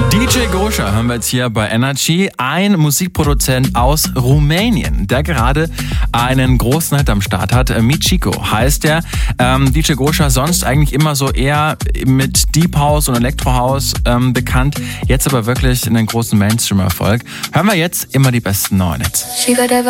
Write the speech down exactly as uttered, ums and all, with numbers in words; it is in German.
D J Gosha hören wir jetzt hier bei Energy. Ein Musikproduzent aus Rumänien, der gerade einen großen Hit am Start hat. Michiko heißt der. Ähm, D J Gosha sonst eigentlich immer so eher mit Deep House und Electro House ähm, bekannt. Jetzt aber wirklich einen großen Mainstream-Erfolg. Hören wir jetzt immer die besten neuen Hits.